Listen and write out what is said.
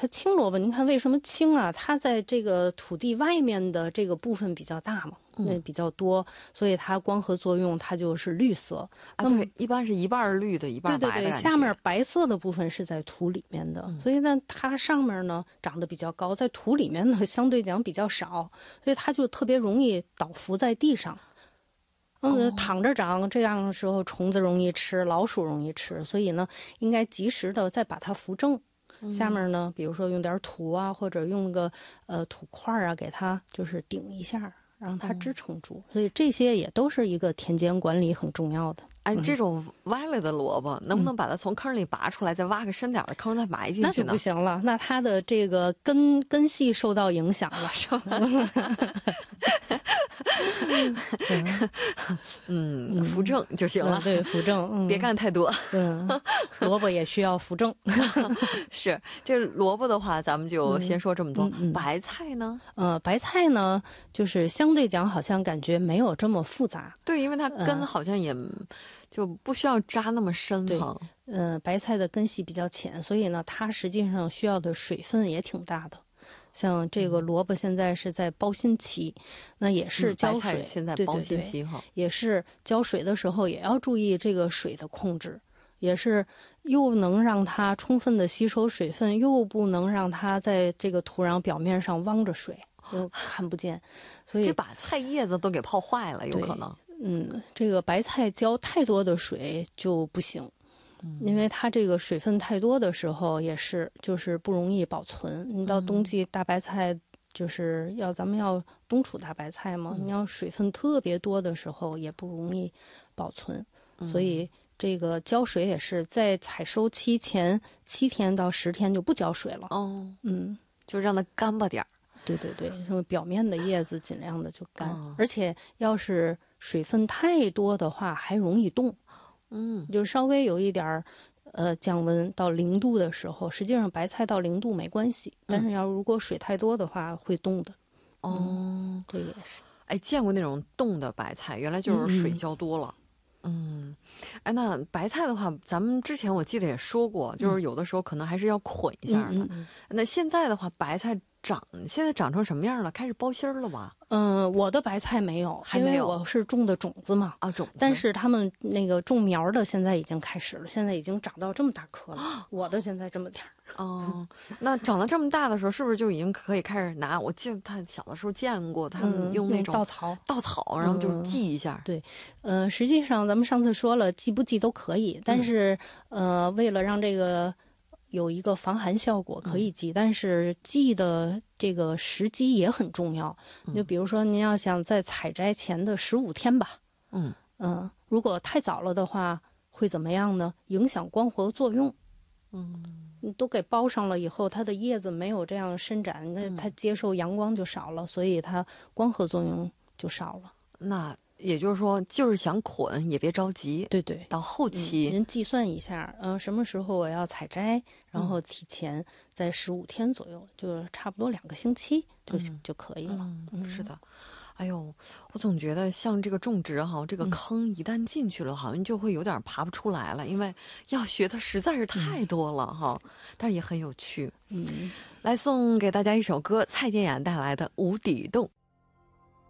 它青萝卜，您看为什么青啊？它在这个土地外面的这个部分比较大嘛，比较多，所以它光合作用它就是绿色。 啊，对，一般是一半绿的，一半白的感觉。 对，下面白色的部分是在土里面的，所以呢，它上面呢长得比较高，在土里面呢相对讲比较少，所以它就特别容易倒伏在地上。躺着长，这样的时候虫子容易吃，老鼠容易吃，所以呢，应该及时的再把它扶正。下面呢，比如说用点土啊，或者用个土块啊，给它就是顶一下，让它支撑住。所以这些也都是一个田间管理很重要的。 哎，这种歪了的萝卜，能不能把它从坑里拔出来，再挖个深点的坑再埋进去呢？ 那就不行了，那它的这个根系受到影响了，是吧？ 扶正就行了。 对，扶正， 别干太多。 萝卜也需要扶正。 是，这萝卜的话，咱们就先说这么多。白菜呢？ 白菜呢，就是相对讲，好像感觉没有这么复杂。 对，因为它根好像也就不需要扎那么深哈。 白菜的根系比较浅，所以呢，它实际上需要的水分也挺大的。像这个萝卜现在是在包心期，那也是浇水。 白菜现在包心期哈， 也是浇水的时候也要注意这个水的控制，也是又能让它充分的吸收水分，又不能让它在这个土壤表面上汪着水，又看不见，所以这把菜叶子都给泡坏了，有可能。 这个白菜浇太多的水就不行。因为它这个水分太多的时候，也是就是不容易保存。你到冬季大白菜，就是咱们要冬储大白菜嘛，你要水分特别多的时候，也不容易保存。所以这个浇水也是在采收期前7天到10天就不浇水了。 就让它干巴点儿。 对，什么表面的叶子尽量的就干，而且要是水分太多的话，还容易冻。就稍微有一点降温到0度的时候，实际上白菜到0度没关系，但是如果水太多的话会冻的。这也是。 哎，见过那种冻的白菜，原来就是水浇多了。哎，那白菜的话，咱们之前我记得也说过，就是有的时候可能还是要捆一下的。那现在的话，白菜现在长成什么样了？开始包心儿了吧？ 我的白菜没有， 还没有， 因为我是种的种子嘛。 种子。 但是他们那个种苗的现在已经开始了，现在已经长到这么大颗了。我的现在这么点儿。 那长到这么大的时候，是不是就已经可以开始拿？我记得他小的时候见过他们用那种稻草， 然后就是系一下。 对，实际上咱们上次说了，系不系都可以，但是为了让这个有一个防寒效果，可以系，但是系的这个时机也很重要。就比如说，您要想在采摘前的15天吧，如果太早了的话，会怎么样呢？影响光合作用。你都给包上了以后，它的叶子没有这样伸展，那它接受阳光就少了，所以它光合作用就少了。 那也就是说，就是想捆也别着急。 对， 到后期您计算一下，什么时候我要采摘，然后提前在15天左右，就差不多2个星期就可以了。 是的。哎呦，我总觉得像这个种植哈，这个坑一旦进去了，好像就会有点爬不出来了，因为要学的实在是太多了哈。但是也很有趣。来送给大家一首歌，蔡健雅带来的《无底洞》。